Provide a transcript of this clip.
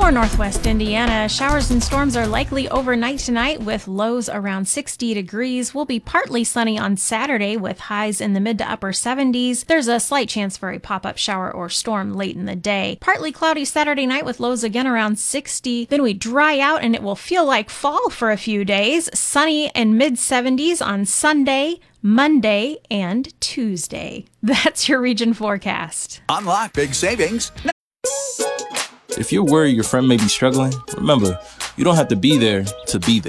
For Northwest Indiana, showers and storms are likely overnight tonight with lows around 60 degrees. Will be partly sunny on Saturday with highs in the mid to upper 70s. There's a slight chance for a pop-up shower or storm late in the day. Partly cloudy Saturday night with lows again around 60. Then we dry out and it will feel like fall for a few days. Sunny and mid 70s on Sunday, Monday, and Tuesday. That's your region forecast. Unlock big savings. If you're worried your friend may be struggling, remember, you don't have to be there to be there.